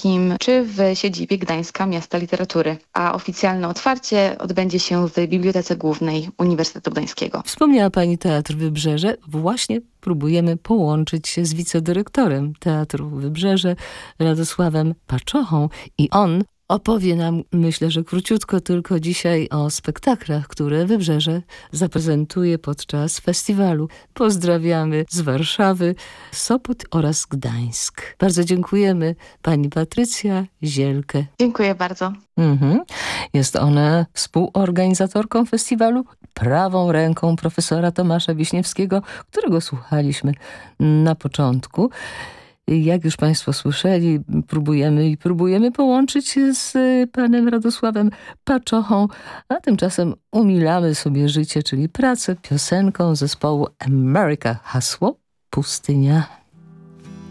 Gdańskim czy w siedzibie Gdańska Miasta Literatury, a oficjalne otwarcie odbędzie się w Bibliotece Głównej Uniwersytetu Gdańskiego. Wspomniała Pani Teatr Wybrzeże. Właśnie próbujemy połączyć się z wicedyrektorem Teatru Wybrzeże, Radosławem Paczochą, i on opowie nam, myślę, że króciutko tylko dzisiaj, o spektaklach, które Wybrzeże zaprezentuje podczas festiwalu. Pozdrawiamy z Warszawy, Sopot oraz Gdańsk. Bardzo dziękujemy pani Patrycja Zielkę. Dziękuję bardzo. Jest ona współorganizatorką festiwalu, prawą ręką profesora Tomasza Wiśniewskiego, którego słuchaliśmy na początku. Jak już państwo słyszeli, próbujemy połączyć się z panem Radosławem Paczochą, a tymczasem umilamy sobie życie, czyli pracę, piosenką zespołu America. Hasło: pustynia.